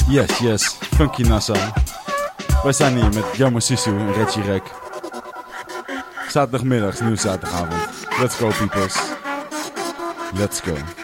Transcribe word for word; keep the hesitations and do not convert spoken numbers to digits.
Yes, yes. Funky Nassau. Wij staan hier met Jammer Sisu en Reggie Rek. Zaterdagmiddag, nieuw zaterdagavond. Let's go, peoples. Let's go.